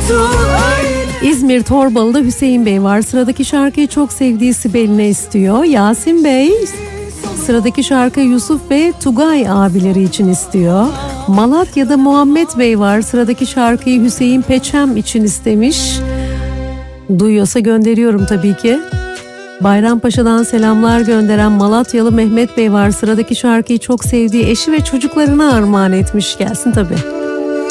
İzmir Torbalı'da Hüseyin Bey var. Sıradaki şarkıyı çok sevdiği Sibel'ine istiyor. Yasin Bey sıradaki şarkı Yusuf ve Tugay abileri için istiyor. Malatya'da Muhammed Bey var. Sıradaki şarkıyı Hüseyin Peçem için istemiş. Duyuyorsa gönderiyorum tabii ki. Bayrampaşa'dan selamlar gönderen Malatyalı Mehmet Bey var. Sıradaki şarkıyı çok sevdiği eşi ve çocuklarına armağan etmiş. Gelsin tabii.